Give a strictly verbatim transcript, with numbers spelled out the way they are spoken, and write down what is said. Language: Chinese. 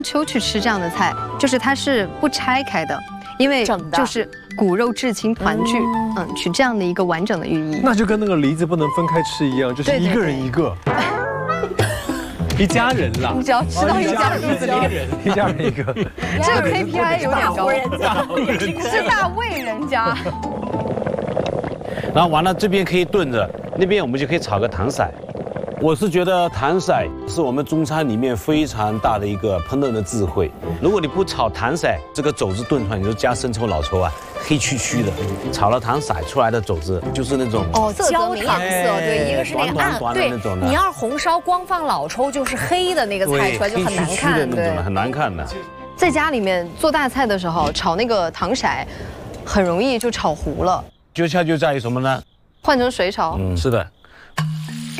秋去吃这样的菜，就是它是不拆开的，因为就是骨肉至亲团聚，嗯，取这样的一个完整的寓意。 那就跟那个梨子不能分开吃一样，就是一个人一个。一家人啦， 你只要吃到一家肚子里， 一家人一个， 这个 K P I 有点高， 是大胃人家。 然后完了，这边可以炖着，那边我们就可以炒个糖色。我是觉得糖色是我们中餐里面非常大的一个烹饪的智慧。如果你不炒糖色，这个肘子炖出来，你就加生抽、老抽啊，黑黢黢的。炒了糖色出来的肘子就是那种哦焦糖色，对，一个是那个暗，对，你要是红烧光放老抽，就是黑的那个菜出来就很难看， 对，很难看的。 在家里面做大菜的时候，炒那个糖色，很容易就炒糊了。 诀窍就在于什么呢？ 换成水炒。 嗯，是的。